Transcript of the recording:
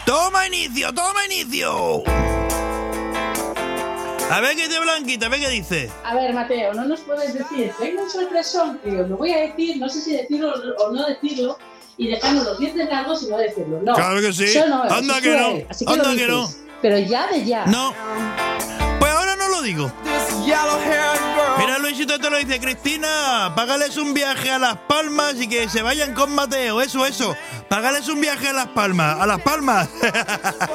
Toma inicio, toma inicio. A ver qué dice Blanquita, a ver qué dice. A ver, Mateo, no nos puedes decir, venga un sorpresón, que os lo voy a decir, no sé si decirlo o no decirlo, y dejarnos los dientes largos y no decirlo. No. Claro que sí. Eso no, Anda eso que es no. cruel, así que Anda lo que no. dices. Pero ya de ya. No. Pues ahora no lo digo. Mira, Luisito te lo dice, Cristina, págales un viaje a Las Palmas y que se vayan con Mateo. Eso. Págales un viaje a Las Palmas. A Las Palmas.